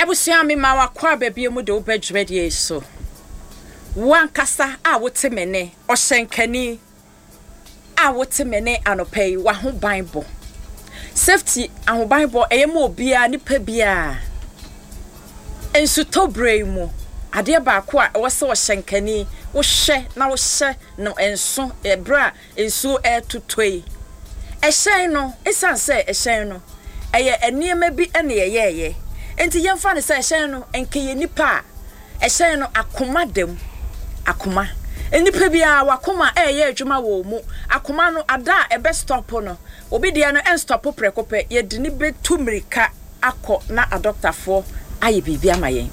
Ebusia me ma wakwa baabi mu de obedwede so. Wan kasa a wote mene ohyenkani a wote mene anopai wa ho Bible. Safety aho Bible eyemo obia nipa bia. Ensu tobrei mu ade ba ko a wose ohyenkani wo hye na wo hye no enso ebra ensu etutoi. Ehyen no esan se ehyen no eye eniema bi ene yeye. Enti yemfa ne se ehyen no enkeye nipa ehyen no akoma dem akoma enipa bia wakoma eye adwuma wo mu akoma no ada ebe stop no obi dia no en stop prekope ye de ni betu mirika akọ na adoctorfo aye bibia mayen